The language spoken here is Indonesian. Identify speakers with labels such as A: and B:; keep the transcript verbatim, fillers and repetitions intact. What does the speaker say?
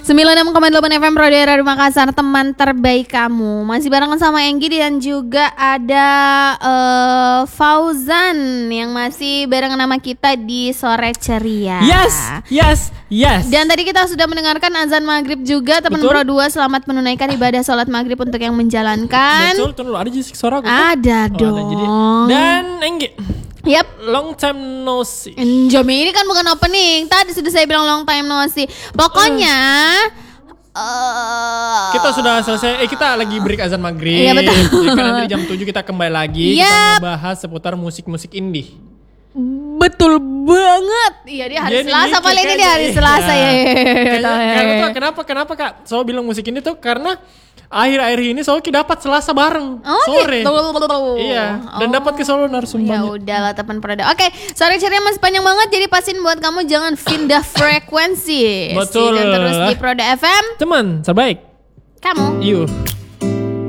A: sembilan puluh enam koma delapan F M Roda Radio Makassar, teman terbaik kamu. Masih barengan sama Enggi dan juga ada uh, Fauzan yang masih barengan nama kita di Sore Ceria.
B: Yes, yes, yes.
A: Dan tadi kita sudah mendengarkan azan maghrib juga. Teman Pro dua, selamat menunaikan ibadah sholat maghrib untuk yang menjalankan.
B: Betul, betul. Ada jisik suara aku.
A: Ada oh, dong. Ada, jadi.
B: Dan Enggi.
A: Yap.
B: Long time no see.
A: Jomi ini kan bukan opening. Tadi sudah saya bilang long time no see. Pokoknya uh, uh,
B: kita sudah selesai. Eh kita lagi break azan maghrib.
A: Iya betul.
B: Ya, kan nanti jam tujuh kita kembali lagi.
A: Yep.
B: Kita ngebahas seputar musik-musik indie.
A: Betul banget. Iya dia hari Jadi Selasa paling ini dia hari iya. Selasa ya.
B: Karena tuh kenapa kenapa Kak? Soal bilang musik ini tuh karena akhir-akhir ini Soalnya dapat Selasa bareng
A: oh,
B: sore.
A: Gitu.
B: Iya. Dan oh. dapat ke Solo narasumbernya.
A: Ya udahlah teman Prada. Oke, sore ceria masih panjang banget. Jadi pastiin buat kamu jangan pindah frekuensi.
B: Betul.
A: Dan terus di Prada F M.
B: Teman terbaik.
A: Kamu.
B: You.